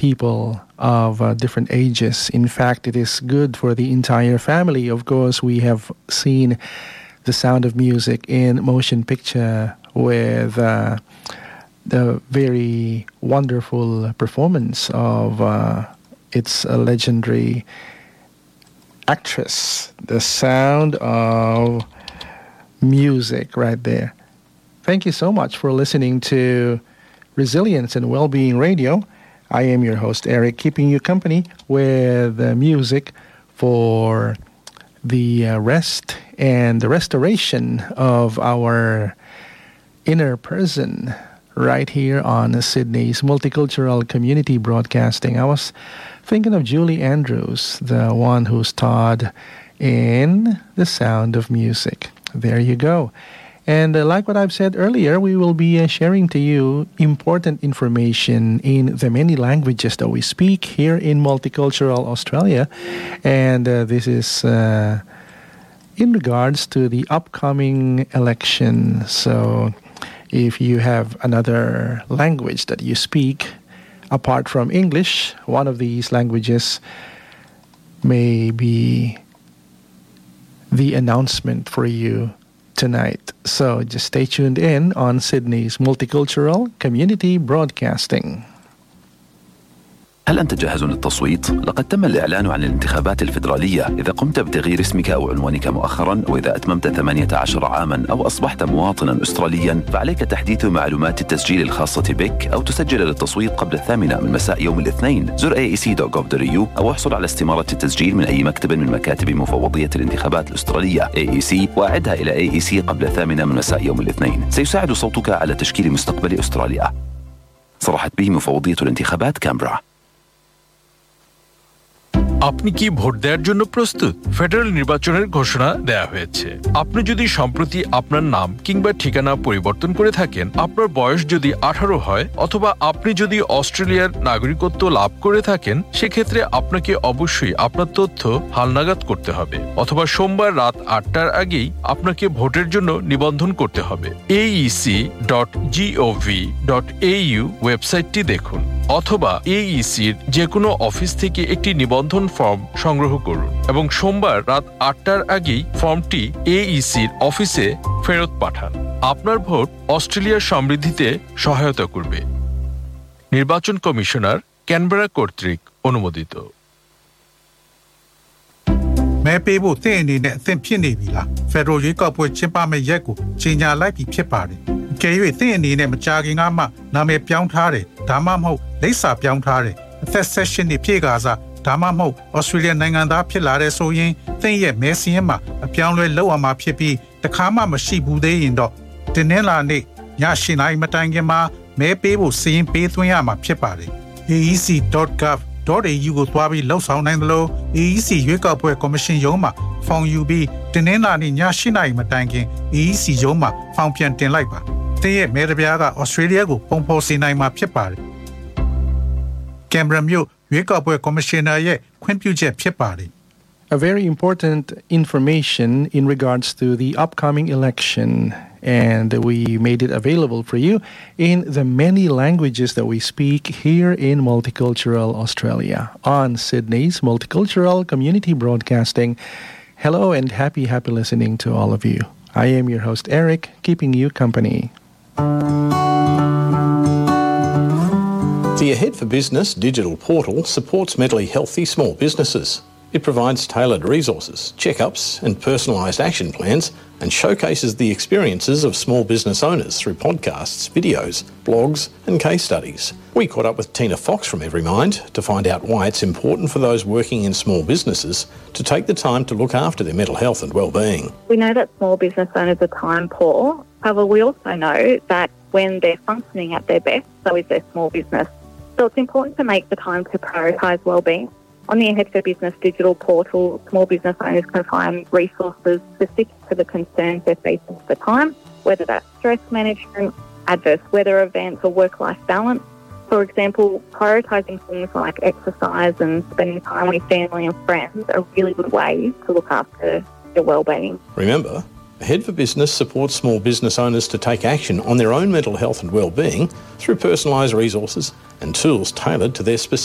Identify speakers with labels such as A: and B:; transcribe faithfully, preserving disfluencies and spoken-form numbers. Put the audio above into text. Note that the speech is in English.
A: people of uh, different ages. In fact, it is good for the entire family. Of course, we have seen The Sound of Music in motion picture with uh, the very wonderful performance of uh, its uh, legendary actress. The Sound of Music right there. Thank you so much for listening to Resilience and Wellbeing Radio. I am your host, Eric, keeping you company with uh, music for the uh, rest and the restoration of our inner person right here on Sydney's Multicultural Community Broadcasting. I was thinking of Julie Andrews, the one who starred in The Sound of Music. There you go. And uh, like what I've said earlier, we will be uh, sharing to you important information in the many languages that we speak here in Multicultural Australia. And uh, this is uh, in regards to the upcoming election. So if you have another language that you speak apart from English, one of these languages may be the announcement for you tonight. So just stay tuned in on Sydney's Multicultural Community Broadcasting.
B: هل أنت جاهز للتصويت؟ لقد تم الإعلان عن الانتخابات الفيدرالية. إذا قمت بتغيير اسمك أو عنوانك مؤخراً، وإذا أتممت ثمانية عشر عاماً أو أصبحت مواطناً أسترالياً، فعليك تحديث معلومات التسجيل الخاصة بك أو تسجل للتصويت قبل الثامنة من مساء يوم الاثنين. زر إيه إي سي دوت جوف دوت إيه يو أو احصل على استمارة التسجيل من أي مكتب من مكاتب مفوضية الانتخابات الأسترالية إيه إي سي وأعدها إلى إيه إي سي قبل الثامنة من مساء يوم الاثنين. سيساعد صوتك على تشكيل مستقبل أستراليا. صرحت به مفوضية الانتخابات كامبرا.
C: আপনি কি vote দেওয়ার জন্য প্রস্তুত? Federal নির্বাচনের ঘোষণা দেয়া হয়েছে। আপনি যদি সম্প্রতি আপনার নাম কিংবা ঠিকানা পরিবর্তন করে থাকেন, আপনার বয়স যদি আঠারো হয় অথবা আপনি যদি অস্ট্রেলিয়ার নাগরিকত্ব লাভ করে থাকেন, সেক্ষেত্রে আপনাকে অবশ্যই আপনার তথ্য হালনাগাদ করতে হবে। অথবা সোমবার রাত আটটার আগেই আপনাকে ভোটের জন্য নিবন্ধন করতে হবে। এ E C dot gov dot A you ওয়েবসাইটটি দেখুন অথবা এ ই সির যে কোনো অফিস থেকে একটি নিবন্ধন ফর্ম সংগ্রহ করুন এবং সোমবার রাত আটটার আগেই ফর্মটি এ ই সির অফিসে ফেরত পাঠান। আপনার ভোট অস্ট্রেলিয়ার সমৃদ্ধিতে সহায়তা করবে। নির্বাচন কমিশনার, ক্যানবেরা কর্তৃক অনুমোদিত।
D: မဲပေးဖို့တင့်အနေနဲ့အသင့်ဖြစ်နေပြီလားဖက်ဒရယ်ရွေးကောက်ပွဲကျင်းပမယ့်ရက်ကိုချိန်ညာလိုက်ပြီးဖြစ်ပါတယ်။ကြည်၍တင့်အနေနဲ့မကြာခင်ကမှနာမည်ပြောင်းထားတယ်ဒါမှမဟုတ်လိပ်စာပြောင်းထားတယ်အသက်ဆက်ရှင်နှစ်ပြည့်ကစားဒါမှမဟုတ်ဩစတြေးလျနိုင်ငံသားဖြစ်လာတဲ့ဆိုရင်တင့်ရဲ့မဲစင်းမှာအပြောင်းလဲလုပ်အောင်မှာဖြစ်ပြီးတခါမှမရှိဘူးသေးရင်တော့တင်းနှလာနေ့ည၈နာရီမတိုင်ခင်မှာမဲပေးဖို့စီရင်ပေးသွင်းရမှာဖြစ်ပါတယ်။ A E C dot gov dot A U ကိုသွားပြီးလှုပ်ဆောင်နိုင်တယ်လို့ A E C ရွေးကောက်ပွဲကော်မရှင်ရုံးမှာဖောင်ယူပြီးတင်းနှလာနေ့ည၈နာရီမတိုင်ခင် A E C ရုံးမှာဖောင်ပြန်တင်လိုက်ပါ။တင်းရဲ့မဲတပြားကဩစတြေးလျကိုပုံဖော်စေနိုင်မှာဖြစ်ပါတယ်။ကင်ဘရာမြို့ရွေးကောက်ပွဲကော်မရှင်နာရဲ့ခွင့်ပြုချက်ဖြစ်ပါတယ်။
A: A very important information in regards to the upcoming election, and we made it available for you in the many languages that we speak here in Multicultural Australia on Sydney's Multicultural Community Broadcasting. Hello and happy, happy listening to all of you. I am your host, Eric, keeping you company.
E: The Ahead for Business digital portal supports mentally healthy small businesses. It provides tailored resources, checkups and personalised action plans and showcases the experiences of small business owners through podcasts, videos, blogs and case studies. We caught up with Tina Fox from Everymind to find out why it's important for those working in small businesses to take the time to look after their mental health and well-being.
F: We know that small business owners are time poor. However, we also know that when they're functioning at their best, so is their small business. So it's important to make the time to prioritise well-being. On the Ahead for Business digital portal, small business owners can find resources specific to the concerns they're facing at the time, whether that's stress management, adverse weather events or work-life balance. For example, prioritising things like exercise and spending time with family and friends are really good ways to look after your well-being.
E: Remember, Ahead for Business supports small business owners to take action on their own mental health and well-being through personalised resources and tools tailored to their specific